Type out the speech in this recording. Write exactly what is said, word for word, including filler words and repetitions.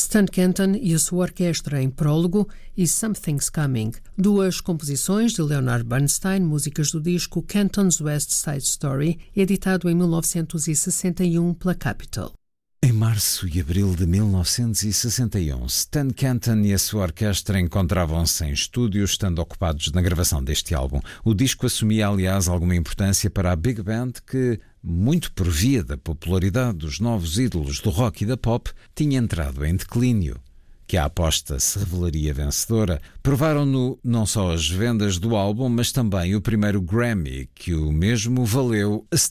Stan Kenton e a sua orquestra em Prólogo e Something's Coming, duas composições de Leonard Bernstein, músicas do disco Kenton's West Side Story, editado em mil novecentos e sessenta e um pela Capitol. Em março e abril de mil novecentos e sessenta e um, Stan Kenton e a sua orquestra encontravam-se em estúdio, estando ocupados na gravação deste álbum. O disco assumia, aliás, alguma importância para a Big Band que, muito por via da popularidade dos novos ídolos do rock e da pop, tinha entrado em declínio. Que a aposta se revelaria vencedora, provaram-no não só as vendas do álbum, mas também o primeiro Grammy, que o mesmo valeu a